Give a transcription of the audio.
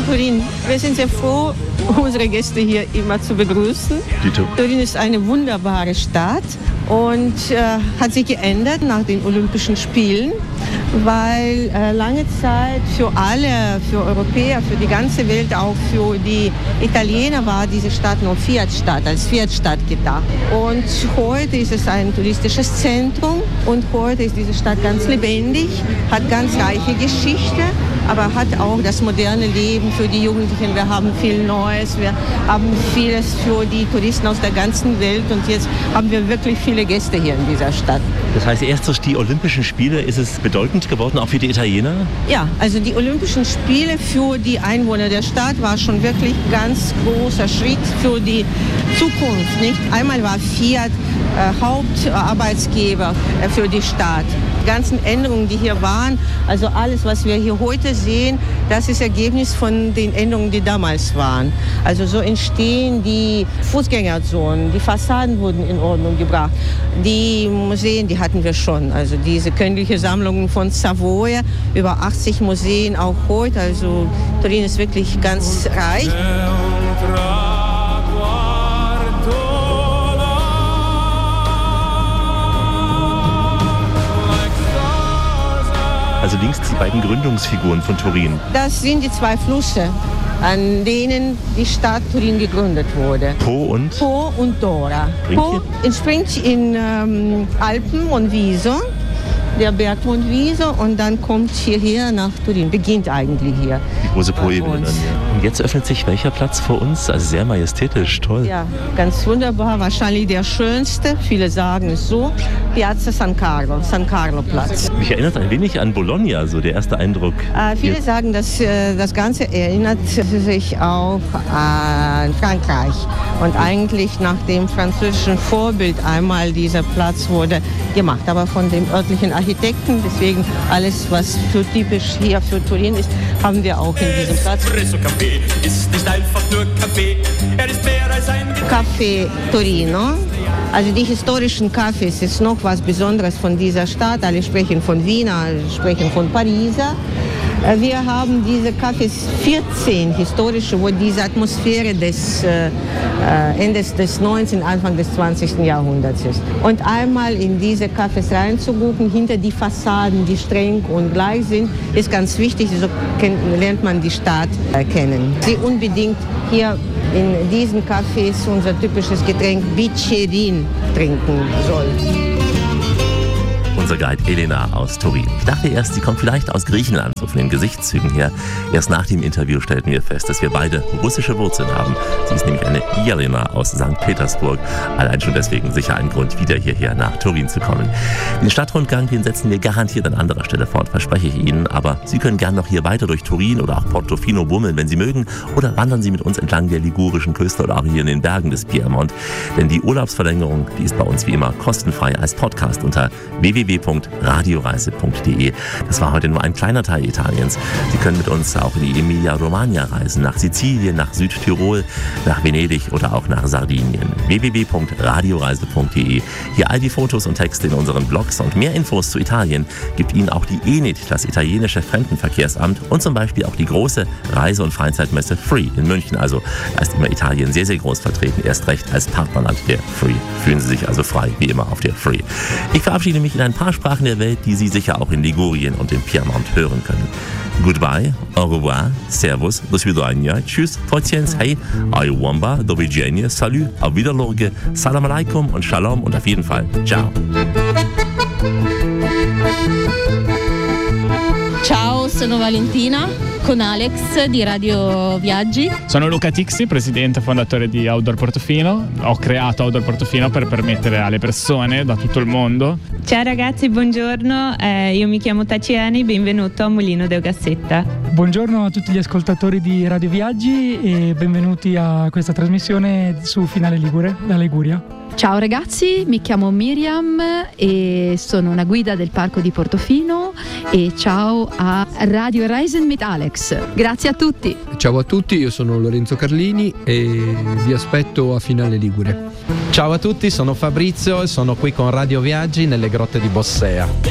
Turin. Wir sind sehr froh, unsere Gäste hier immer zu begrüßen. Turin ist eine wunderbare Stadt und hat sich geändert nach den Olympischen Spielen, weil lange Zeit für alle, für Europäer, für die ganze Welt, auch für die Italiener war diese Stadt nur Fiat-Stadt, als Fiat-Stadt gedacht. Und heute ist es ein touristisches Zentrum und heute ist diese Stadt ganz lebendig, hat ganz reiche Geschichte, aber hat auch das moderne Leben für die Jugendlichen. Wir haben viel Neues, wir haben vieles für die Touristen aus der ganzen Welt und jetzt haben wir wirklich viele Gäste hier in dieser Stadt. Das heißt, erst durch die Olympischen Spiele ist es bedeutend geworden, auch für die Italiener? Ja, also die Olympischen Spiele für die Einwohner der Stadt war schon wirklich ein ganz großer Schritt für die Zukunft. Nicht? Einmal war Fiat Hauptarbeitsgeber für die Stadt. Die ganzen Änderungen, die hier waren, also alles, was wir hier heute sehen, das ist Ergebnis von den Änderungen, die damals waren. Also so entstehen die Fußgängerzonen, die Fassaden wurden in Ordnung gebracht. Die Museen, die hatten wir schon, also diese königliche Sammlung von Savoia, über 80 Museen auch heute, also Turin ist wirklich ganz reich. Also links die beiden Gründungsfiguren von Turin. Das sind die zwei Flüsse, an denen die Stadt Turin gegründet wurde. Po und Dora. Po entspringt in Alpen und Viso, der Berg Mondviso, und dann kommt hierher nach Turin, beginnt eigentlich hier. Die große Po-Ebene dann, ja. Und jetzt öffnet sich welcher Platz vor uns? Also sehr majestätisch, toll. Ja, ganz wunderbar, wahrscheinlich der schönste, viele sagen es so, Piazza San Carlo Platz. Mich erinnert ein wenig an Bologna, so der erste Eindruck. Viele sagen, dass das Ganze erinnert sich auch an Frankreich. Und eigentlich nach dem französischen Vorbild einmal dieser Platz wurde gemacht, aber von dem örtlichen Architekten. Deswegen alles, was für typisch hier für Turin ist, haben wir auch in diesem Platz. Kaffee ist nicht einfach nur Kaffee, er ist mehr als ein Café Torino. Also die historischen Cafés ist noch was Besonderes von dieser Stadt. Alle sprechen von Wiener, alle sprechen von Pariser. Wir haben diese Cafés 14 historische, wo diese Atmosphäre des Endes des 19., Anfang des 20. Jahrhunderts ist. Und einmal in diese Cafés reinzugucken, hinter die Fassaden, die streng und gleich sind, ist ganz wichtig. So lernt man die Stadt kennen. Sie unbedingt hier in diesen Cafés unser typisches Getränk Bicerin trinken soll. Unser Guide Elena aus Turin. Ich dachte erst, sie kommt vielleicht aus Griechenland, so von den Gesichtszügen her. Erst nach dem Interview stellten wir fest, dass wir beide russische Wurzeln haben. Sie ist nämlich eine Jelena aus St. Petersburg. Allein schon deswegen sicher ein Grund, wieder hierher nach Turin zu kommen. Den Stadtrundgang, den setzen wir garantiert an anderer Stelle fort, verspreche ich Ihnen. Aber Sie können gern noch hier weiter durch Turin oder auch Portofino bummeln, wenn Sie mögen. Oder wandern Sie mit uns entlang der ligurischen Küste oder auch hier in den Bergen des Piemont. Denn die Urlaubsverlängerung, die ist bei uns wie immer kostenfrei als Podcast unter www.radioreise.de. Das war heute nur ein kleiner Teil Italiens. Sie können mit uns auch in die Emilia-Romagna reisen, nach Sizilien, nach Südtirol, nach Venedig oder auch nach Sardinien. www.radioreise.de. Hier all die Fotos und Texte in unseren Blogs und mehr Infos zu Italien gibt Ihnen auch die ENIT, das italienische Fremdenverkehrsamt, und zum Beispiel auch die große Reise- und Freizeitmesse Free in München. Also da ist immer Italien sehr, sehr groß vertreten, erst recht als Partnerland der Free. Fühlen Sie sich also frei, wie immer, auf der Free. Ich verabschiede mich in ein paar Sprachen der Welt, die Sie sicher auch in Ligurien und im Piemont hören können. Goodbye, au revoir, servus, do svidania, tschüss, fortiens, hey, ayuwamba, do widzenia, salut, auf Wiederlorge, salam alaikum und shalom und auf jeden Fall, ciao. Ciao, sono Valentina con Alex di Radio Viaggi. Sono Luca Tixi, presidente e fondatore di Outdoor Portofino. Ho creato Outdoor Portofino per permettere alle persone da tutto il mondo. Ciao ragazzi, buongiorno, io mi chiamo Taciani, benvenuto a Mulino del Gassetta. Buongiorno a tutti gli ascoltatori di Radio Viaggi e benvenuti a questa trasmissione su Finale Ligure, da Liguria. Ciao ragazzi, mi chiamo Miriam e sono una guida del parco di Portofino e ciao a Radio Reisen mit Alex. Grazie a tutti. Ciao a tutti, io sono Lorenzo Carlini e vi aspetto a Finale Ligure. Ciao a tutti, sono Fabrizio e sono qui con Radio Viaggi nelle grotte di Bossea.